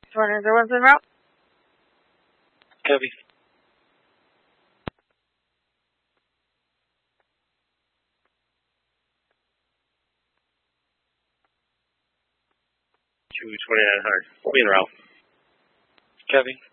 201's en route. Copy. Q 2900. We'll be en route. Copy.